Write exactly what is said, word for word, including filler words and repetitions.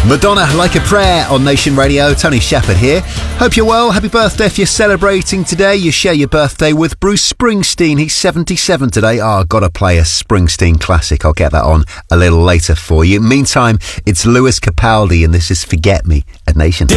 Madonna, Like a Prayer on Nation Radio. Tony Shepherd here. Hope you're well. Happy birthday if you're celebrating today. You share your birthday with Bruce Springsteen. He's seventy-seven today. Oh, gotta play a Springsteen classic. I'll get that on a little later for you. Meantime, it's Lewis Capaldi and this is Forget Me at Nation.